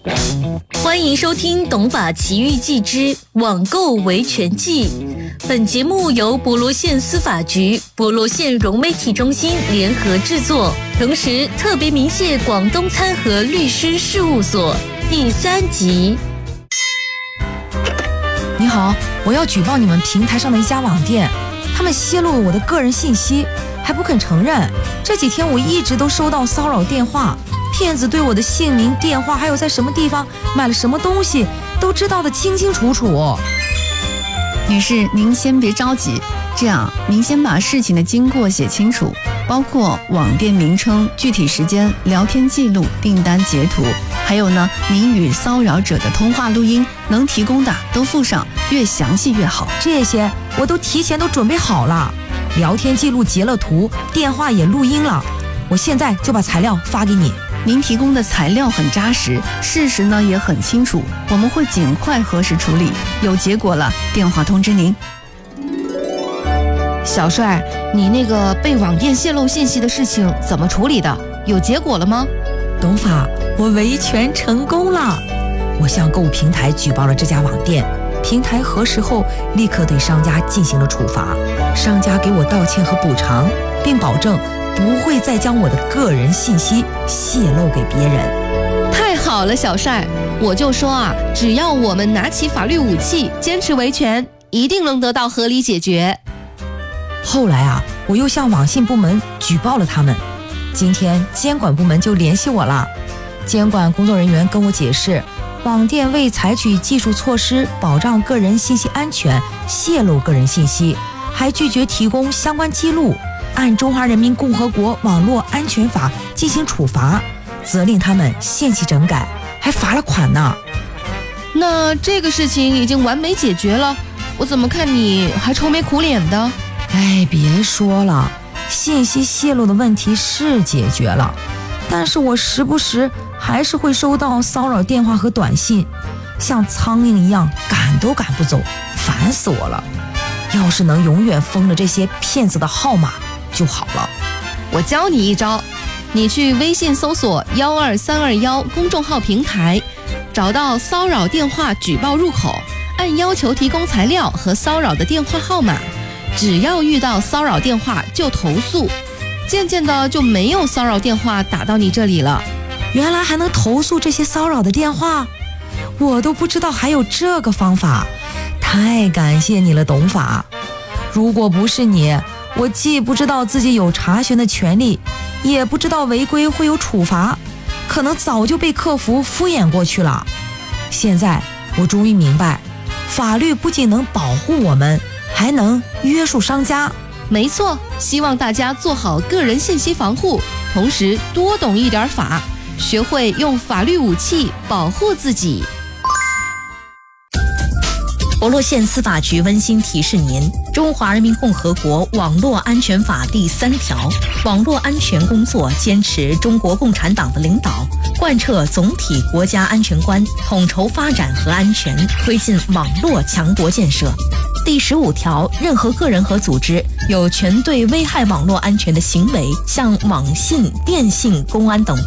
欢迎收听《懂法奇遇记之网购维权记》。本节目由博罗县司法局、博罗县融媒体中心联合制作，同时特别鸣谢广东参和律师事务所。第3集。 你好，我要举报你们平台上的一家网店，他们泄露了我的个人信息，还不肯承认。这几天我一直都收到骚扰电话。骗子对我的姓名、电话，还有在什么地方买了什么东西，都知道得清清楚楚。 女士，您先别着急，这样您先把事情的经过写清楚，包括网店名称、具体时间、聊天记录、订单截图，还有呢，您与骚扰者的通话录音，能提供的都附上，越详细越好。 这些我都提前准备好了，聊天记录截了图，电话也录音了，我现在就把材料发给你。 您提供的材料很扎实，事实呢也很清楚，我们会尽快核实处理，有结果了电话通知您。 小帅，你那个被网店泄露信息的事情怎么处理的？有结果了吗？ 董法，我维权成功了。我向购物平台举报了这家网店，平台核实后立刻对商家进行了处罚，商家给我道歉和补偿，并保证不会再将我的个人信息泄露给别人。 太好了，小帅，我就说啊，只要我们拿起法律武器，坚持维权，一定能得到合理解决。 后来啊，我又向网信部门举报了他们。今天监管部门就联系我了，监管工作人员跟我解释，网店未采取技术措施保障个人信息安全，泄露个人信息，还拒绝提供相关记录，按《中华人民共和国网络安全法》进行处罚，责令他们限期整改，还罚了款呢。 那这个事情已经完美解决了，我怎么看你还愁眉苦脸的？ 哎，别说了，信息泄露的问题是解决了，但是我时不时还是会收到骚扰电话和短信，像苍蝇一样赶都赶不走，烦死我了。要是能永远封了这些骗子的号码就好了。 我教你一招，你去微信搜索12321公众号平台，找到骚扰电话举报入口，按要求提供材料和骚扰的电话号码，只要遇到骚扰电话就投诉，渐渐的就没有骚扰电话打到你这里了。 原来还能投诉这些骚扰的电话，我都不知道还有这个方法，太感谢你了，董法。如果不是你，我既不知道自己有查询的权利，也不知道违规会有处罚，可能早就被客服敷衍过去了。现在我终于明白，法律不仅能保护我们，还能约束商家。 没错，希望大家做好个人信息防护，同时多懂一点法，学会用法律武器保护自己。 博罗县司法局温馨提示您：中华人民共和国网络安全法第3条，网络安全工作坚持中国共产党的领导，贯彻总体国家安全观，统筹发展和安全，推进网络强国建设。第15条，任何个人和组织有权对危害网络安全的行为向网信、电信、公安等